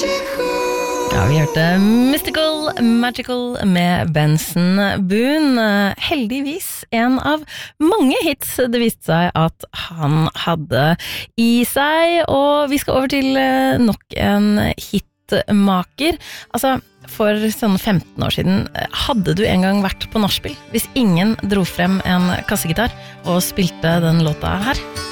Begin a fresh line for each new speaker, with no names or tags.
Ja, vi hørte Mystical Magical med Benson Boone. Heldigvis en av mange hits det viste seg at han hadde i seg, og vi skal over til nok en hitmaker. Altså, for sånn 15 år siden, hadde du en gang vært på nachspiel hvis ingen dro frem en kassegitar og spilte den låta her?